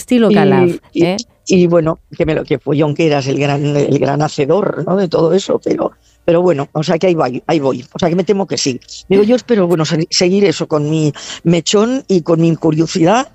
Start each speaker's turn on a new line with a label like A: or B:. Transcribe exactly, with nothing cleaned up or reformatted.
A: estilo Calaf,
B: y,
A: ¿eh?
B: Y, y bueno, que me lo que fue Jonqueras el gran, el gran hacedor, ¿no?, de todo eso, pero, pero bueno, o sea que ahí voy, ahí voy, o sea que me temo que sí. Digo, yo espero, bueno, seguir eso con mi mechón y con mi curiosidad